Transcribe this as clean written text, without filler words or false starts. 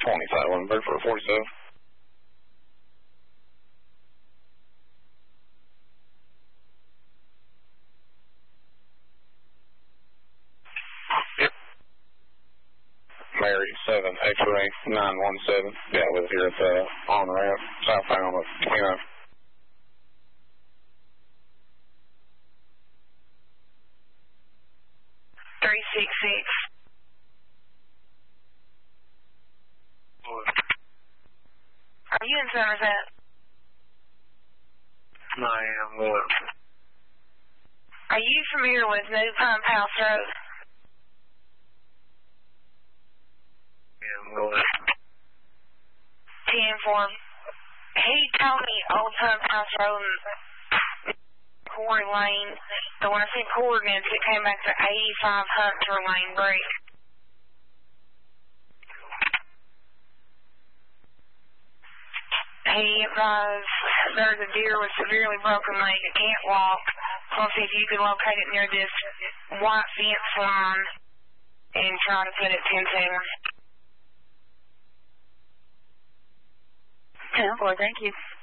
27, Birdfoot 47. Yep. Mary 7, X-ray 917. Yeah, I live here at the on-ramp, southbound of Keno. 366. Are you in Somerset? I am. What? Are you familiar with New Pump House Road? Yeah, what? 10 form. He told me Old Pump House Road and Quarry Lane. So when I sent coordinates, it came back to 85 Hunter Lane break. He advised there's a deer with severely broken leg. It can't walk. So I'll see if you can locate it near this white fence line and try to put it 10-7. 10-4, thank you.